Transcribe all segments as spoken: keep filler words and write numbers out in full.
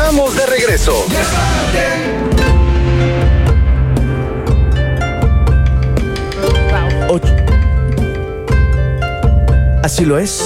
estamos de regreso. Ocho. Así lo es.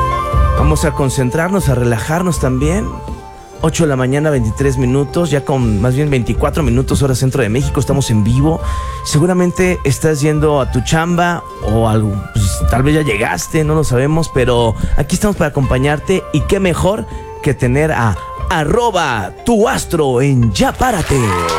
Vamos a concentrarnos, a relajarnos también. ocho de la mañana, veintitrés minutos, ya con más bien veinticuatro minutos hora centro de México, estamos en vivo. Seguramente estás yendo a tu chamba o algo, pues, tal vez ya llegaste, no lo sabemos, pero aquí estamos para acompañarte y qué mejor que tener a arroba tu astro en Ya Párate.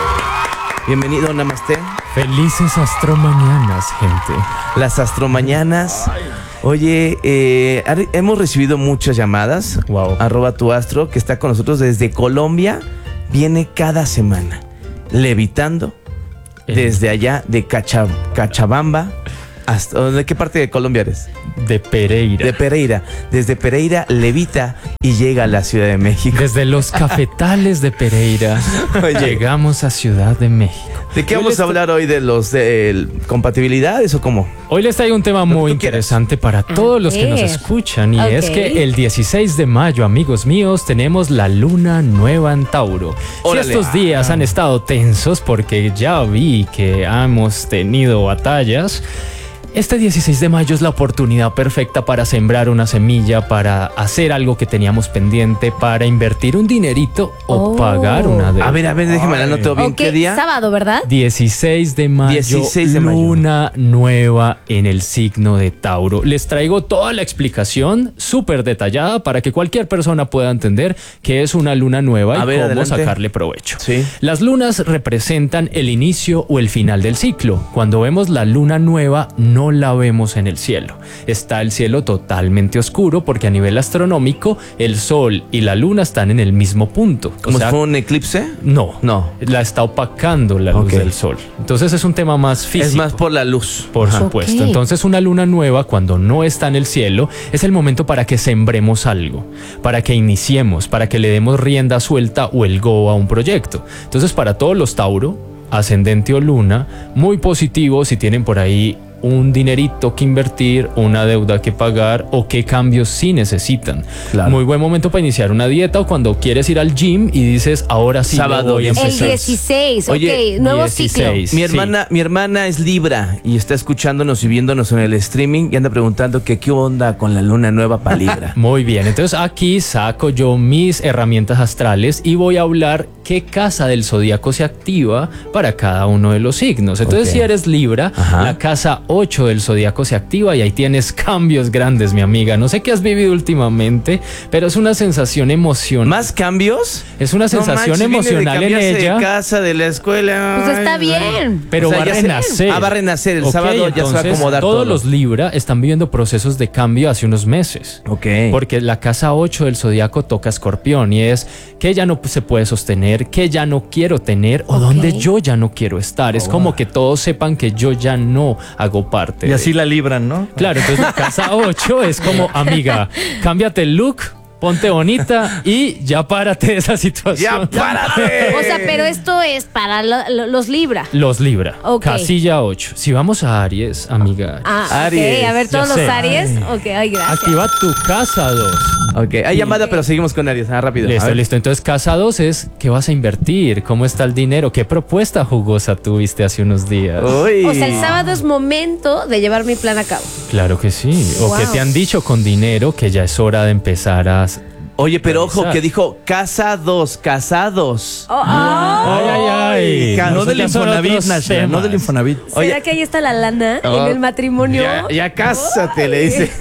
Bienvenido, Namaste. Felices astromañanas, gente. Las astromañanas. Oye, eh, hemos recibido muchas llamadas. Wow. Arroba tu astro, que está con nosotros desde Colombia. Viene cada semana, levitando Eh. desde allá de Cacha, Cachabamba. Hasta, ¿de qué parte de Colombia eres? De Pereira. De Pereira. Desde Pereira levita y llega a la Ciudad de México. Desde los cafetales de Pereira Oye. llegamos a Ciudad de México. ¿De qué Hoy vamos les a hablar hoy? ¿De los de compatibilidades o cómo? Hoy les traigo un tema que muy tú quieras. interesante para todos los que nos ver. escuchan, y Ok. es que el dieciséis de mayo, amigos míos, tenemos la luna nueva en Tauro. Órale. Si estos días han estado tensos porque ya vi que hemos tenido batallas, este dieciséis de mayo es la oportunidad perfecta para sembrar una semilla, para hacer algo que teníamos pendiente, para invertir un dinerito o Oh. pagar una deuda. A ver, a ver, déjame la anoto bien. Ok, ¿Qué día? sábado, ¿verdad? dieciséis de mayo, dieciséis de mayo. luna nueva en el signo de Tauro. Les traigo toda la explicación súper detallada para que cualquier persona pueda entender qué es una luna nueva A y ver, cómo adelante. sacarle provecho. Sí. Las lunas representan el inicio o el final del ciclo. Cuando vemos la luna nueva, no la vemos en el cielo. Está el cielo totalmente oscuro porque a nivel astronómico el sol y la luna están en el mismo punto. ¿Como O sea, si fuera un eclipse? no, No. la está opacando la luz Ok. del sol. Entonces es un tema más físico. Es más por la luz. Por Ajá. supuesto. Ok. Entonces una luna nueva, cuando no está en el cielo, es el momento para que sembremos algo, para que iniciemos, para que le demos rienda suelta o el go a un proyecto. Entonces para todos los Tauro, ascendente o luna, muy positivo si tienen por ahí un dinerito que invertir, una deuda que pagar o qué cambios sí necesitan. Claro. Muy buen momento para iniciar una dieta o cuando quieres ir al gym y dices, ahora sí Sábado, lo voy a el El empezar. dieciséis, Oye, ok, nuevo dieciséis. ciclo. Mi Sí. hermana, mi hermana es Libra y está escuchándonos y viéndonos en el streaming y anda preguntando que qué onda con la luna nueva para Libra. Muy bien, entonces aquí saco yo mis herramientas astrales y voy a hablar qué casa del zodíaco se activa para cada uno de los signos. Entonces, Ok. si eres Libra, Ajá. la casa ocho del zodíaco se activa y ahí tienes cambios grandes, mi amiga. No sé qué has vivido últimamente, pero es una sensación emocional. ¿Más cambios? Es una sensación No manches, viene de emocional en cambiarse ella. de casa, de la escuela. Pues está Ay, bien. Pero O sea, va a ya se- renacer. Ah, va a renacer. El Ok, sábado ya se va a entonces, acomodar todos todo. los Libra están viviendo procesos de cambio hace unos meses. Ok. Porque la casa ocho del zodiaco toca Escorpión y es que ya no se puede sostener, que ya no quiero tener o Ok. donde yo ya no quiero estar. Es Oh. como que todos sepan que yo ya no hago parte. Y de- así la libran, ¿no? Claro, entonces la casa ocho es como, amiga, cámbiate el look, ponte bonita y ya párate de esa situación. ¡Ya párate! O sea, pero esto es para lo- lo- los Libra. Los Libra, Ok. casilla ocho. Si vamos a Aries, amiga, Ah, Aries, ok. A ver, todos ya los sé. Aries. Ok, ay, gracias. activa tu casa dos. Ok, hay llamada, pero seguimos con Aries. Ah, rápido. A Listo, ver. listo. Entonces, casa dos es ¿qué vas a invertir? ¿Cómo está el dinero? ¿Qué propuesta jugosa tuviste hace unos días? Uy. O sea, el sábado es momento de llevar mi plan a cabo. Claro que sí. O Wow. que te han dicho con dinero que ya es hora de empezar a... Oye, pero ojo, Revisar. que dijo casados, casados. Oh, ah. Ay, ay, ay. No Nosotros del son Infonavit, otros Nasha, no temas. del Infonavit. ¿Será Oye. que ahí está la lana Oh, en el matrimonio? Ya, ya cásate, le dice.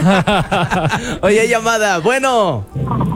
Oye, hay llamada. Bueno.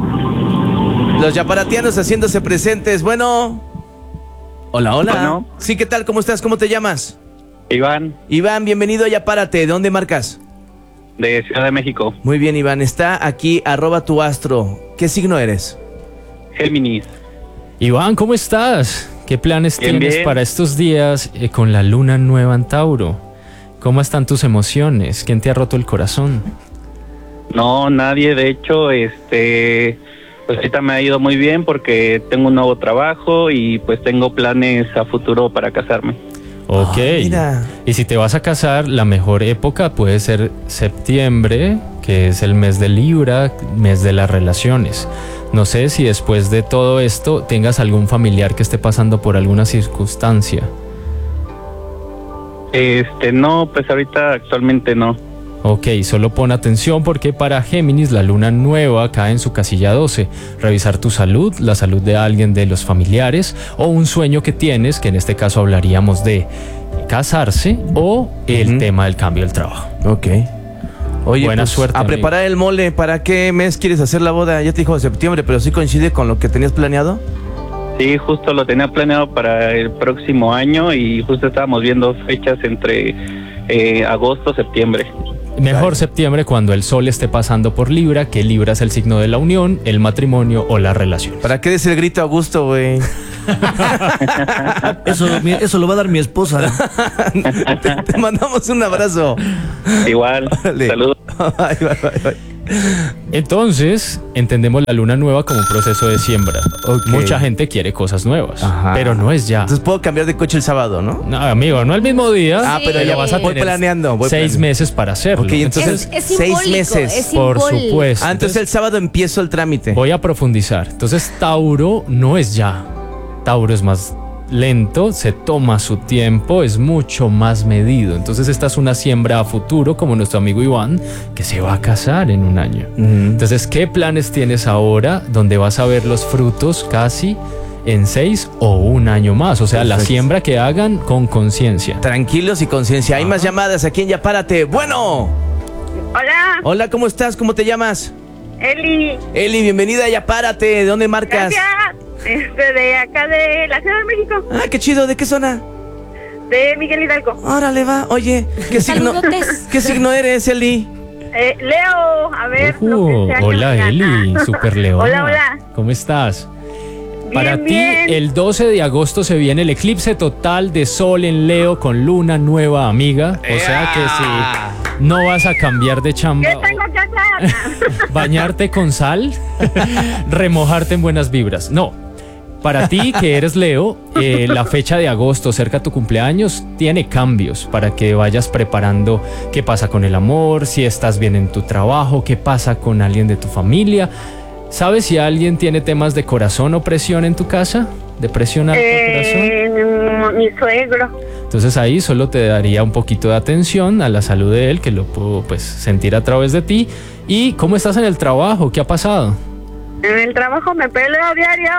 Los yaparatianos haciéndose presentes. Bueno. Hola, hola. Bueno. Sí, ¿qué tal? ¿Cómo estás? ¿Cómo te llamas? Iván, Iván, bienvenido a Ya Párate. ¿De dónde marcas? de Ciudad de México. Muy bien, Iván. Está aquí, arroba tu astro. ¿Qué signo eres? Géminis. Iván, ¿cómo estás? ¿Qué planes Bien, tienes bien. para estos días eh, con la luna nueva en Tauro? ¿Cómo están tus emociones? ¿Quién te ha roto el corazón? No, nadie. De hecho, este, pues ahorita me ha ido muy bien porque tengo un nuevo trabajo y pues tengo planes a futuro para casarme. Ok. Ah, mira. Y si te vas a casar, la mejor época puede ser septiembre, que es el mes de Libra, mes de las relaciones. No sé si después de todo esto tengas algún familiar que esté pasando por alguna circunstancia. Este, no, pues ahorita actualmente no. Ok, solo pon atención porque para Géminis la luna nueva cae en su casilla doce. Revisar tu salud, la salud de alguien de los familiares o un sueño que tienes, que en este caso hablaríamos de casarse o el Ujú. tema del cambio del trabajo. Ok. Oye, Buena pues, suerte, a amigo. preparar el mole. ¿Para qué mes quieres hacer la boda? Ya te dijo de septiembre, pero sí coincide con lo que tenías planeado. Sí, justo lo tenía planeado para el próximo año y justo estábamos viendo fechas entre eh, agosto, septiembre. Mejor septiembre cuando el sol esté pasando por Libra, que Libra es el signo de la unión, el matrimonio o la relación. ¿Para qué des el grito a gusto, güey? Eso, mi- eso lo va a dar mi esposa. te, te mandamos un abrazo. Igual, Órale. saludos. Bye, bye, bye, bye. Entonces, entendemos la luna nueva como un proceso de siembra. Ok. Mucha gente quiere cosas nuevas, Ajá. pero no es ya. Entonces puedo cambiar de coche el sábado, ¿no? No, amigo, no el mismo día. Ah, pero ya vas a voy tener planeando, voy seis planeando. meses para hacerlo. Ok, entonces- Es, es seis simbólico, meses, es por simbólico. supuesto. Ah, entonces el sábado empiezo el trámite. Voy a profundizar. Entonces, Tauro no es ya. Tauro es más lento, se toma su tiempo, es mucho más medido. Entonces, esta es una siembra a futuro, como nuestro amigo Iván, que se va a casar en un año. Ujú. Entonces, ¿qué planes tienes ahora donde vas a ver los frutos casi en seis o un año más? O sea, la Perfecto. siembra que hagan con conciencia. Tranquilos y conciencia. Hay más llamadas aquí en Ya Párate. Bueno. Hola, Hola, ¿cómo estás? ¿Cómo te llamas? Eli. Eli, bienvenida a Ya Párate. ¿De dónde marcas? Gracias. Este, de acá de la Ciudad de México, Ah, qué chido. ¿De qué zona? de Miguel Hidalgo. Órale, va. Oye, ¿qué signo, Saludotes. ¿qué signo eres, Eli? Eh, Leo, a ver, lo Ujú, que sea que hola me Eli, gana. super leona. Hola, hola. ¿Cómo estás? Bien, Para ti, bien. el doce de agosto se viene el eclipse total de Sol en Leo con luna nueva, amiga. O sea que si no vas a cambiar de chamba, ¿Qué tengo que hacer? bañarte con sal, remojarte en buenas vibras. No. Para ti, que eres Leo, eh, la fecha de agosto, cerca de tu cumpleaños, tiene cambios para que vayas preparando qué pasa con el amor, si estás bien en tu trabajo, qué pasa con alguien de tu familia. ¿Sabes si alguien tiene temas de corazón o presión en tu casa? ¿Depresión alta, corazón? Eh, mi suegro. Entonces ahí solo te daría un poquito de atención a la salud de él, que lo puedo pues sentir a través de ti. ¿Y cómo estás en el trabajo? ¿Qué ha pasado? En el trabajo me peleo diario.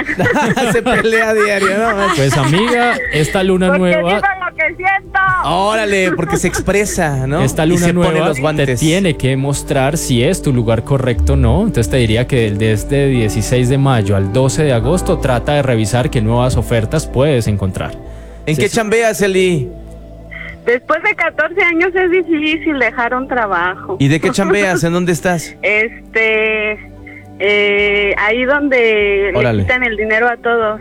Se pelea a diario, ¿no? Pues amiga, esta luna Porque nueva... digo lo que siento. Órale, porque se expresa, ¿no? Esta Y luna se pone nueva los te guantes. tiene que mostrar si es tu lugar correcto o no. Entonces te diría que desde el dieciséis de mayo al doce de agosto trata de revisar qué nuevas ofertas puedes encontrar. ¿En Sí, qué sí. chambeas, Eli? Después de catorce años es difícil dejar un trabajo. ¿Y de qué chambeas? ¿En dónde estás? Este, eh, ahí donde Órale. le quitan el dinero a todos.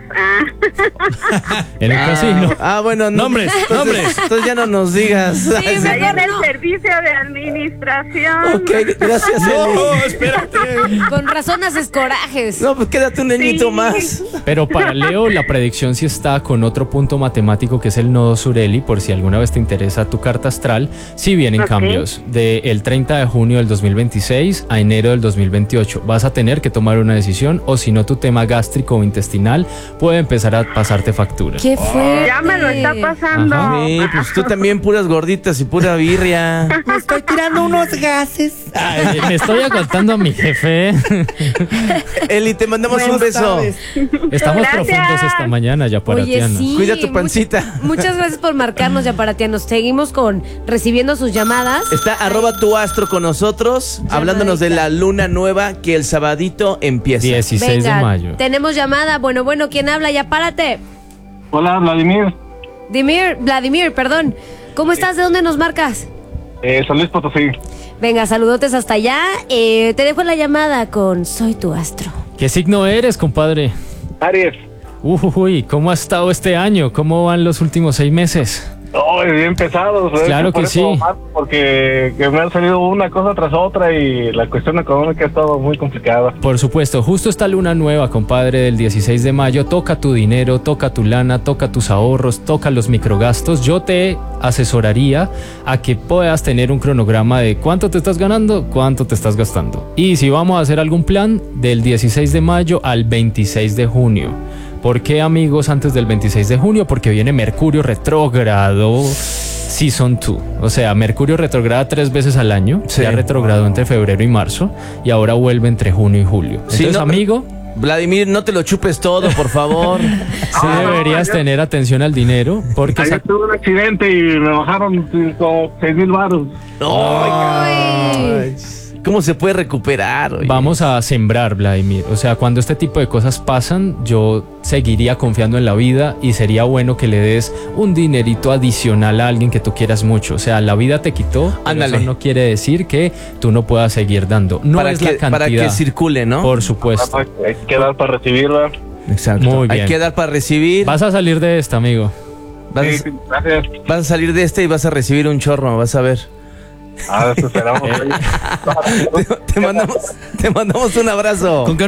Ah. En el casino. Ah, bueno, no. Nombres, entonces, nombres. Entonces ya no nos digas. Sí, Ahí mejor en el no. servicio de administración. Ok, gracias, Eli. No, espérate. Con razón haces corajes. No, pues quédate un añito Sí. más. Pero para Leo la predicción sí está con otro punto matemático que es el nodo Sureli, por si alguna vez te interesa tu carta astral. Sí vienen Ok. cambios. Del treinta de junio del dos mil veintiséis a enero del dos mil veintiocho. Vas a tener que tomar una decisión o si no tu tema gástrico o intestinal puede empezar a pasarte factura. Qué fuerte. Ya me lo está pasando. Ajá. Sí, pues tú también puras gorditas y pura birria. Me estoy tirando unos gases. Ay, me estoy aguantando a mi jefe. Eli, te mandamos un Buenas beso. tardes. Estamos Gracias. profundos esta mañana ya para Oye, sí. Cuida tu much- pancita. muchas gracias por marcarnos, Yaparatianos. Seguimos con recibiendo sus llamadas. Está arroba tu astro con nosotros, hablándonos de la luna nueva que el sabadito empieza. dieciséis Venga, de mayo. tenemos llamada. Bueno, bueno, ¿quién habla? Ya párate. Hola, Vladimir. Dimir, Vladimir, perdón. ¿Cómo estás? ¿De dónde nos marcas? Eh, San Luis Potosí. Venga, saludotes hasta allá. Eh, te dejo la llamada con Soy tu astro. ¿Qué signo eres, compadre? Aries. Uy, ¿cómo ha estado este año? ¿Cómo van los últimos seis meses? Oh, bien pesados. ¿eh? Claro Por que eso, sí. más, porque que me han salido una cosa tras otra y la cuestión económica ha estado muy complicada. Por supuesto, justo esta luna nueva, compadre, del dieciséis de mayo, toca tu dinero, toca tu lana, toca tus ahorros, toca los microgastos. Yo te asesoraría a que puedas tener un cronograma de cuánto te estás ganando, cuánto te estás gastando. Y si vamos a hacer algún plan, del dieciséis de mayo al veintiséis de junio. ¿Por qué, amigos, antes del veintiséis de junio? Porque viene Mercurio retrógrado Season dos. O sea, Mercurio retrograda tres veces al año. Sí. Ya retrogradó entre febrero y marzo. Y ahora vuelve entre junio y julio. Sí, Entonces, no- amigo, Vladimir, no te lo chupes todo, por favor. sí Ah, deberías ya- tener atención al dinero. Porque Ayer sa- tuve un accidente y me bajaron como seis mil baros. Ay, ¿cómo se puede recuperar? Oye? vamos a sembrar, Vladimir. O sea, cuando este tipo de cosas pasan, yo seguiría confiando en la vida y sería bueno que le des un dinerito adicional a alguien que tú quieras mucho. O sea, la vida te quitó, pero Ándale. eso no quiere decir que tú no puedas seguir dando. No para es que, la cantidad. para que circule, ¿no? Por supuesto. Hay que dar para recibirla. Exacto. Muy Hay bien. que dar para recibir. Vas a salir de esta, amigo. Vas, Sí, gracias. vas a salir de este y vas a recibir un chorro, vas a ver. Ah, eso esperamos. te, te mandamos, te mandamos un abrazo. ¿Con qué